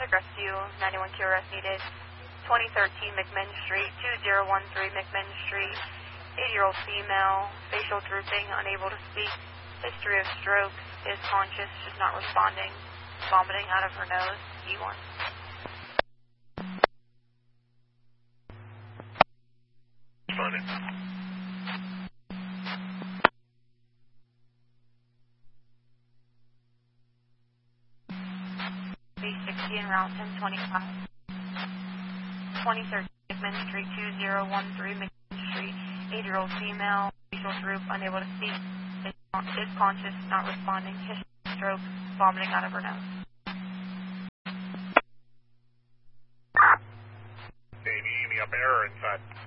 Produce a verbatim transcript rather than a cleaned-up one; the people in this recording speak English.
Paramedic Rescue, ninety-one Q R S needed. twenty thirteen McMinn Street, two zero one three McMinn Street. eighty-year-old female, facial drooping, unable to speak. History of stroke, is conscious, just not responding. Vomiting out of her nose, E one. Responding. B sixty en route ten twenty-five. twenty thirteen McMinn Street, two zero one three McMinn Street. eighty-year-old female, facial droop, unable to speak. Is, is conscious, not responding. History of stroke, vomiting out of her nose. Baby, me up air inside.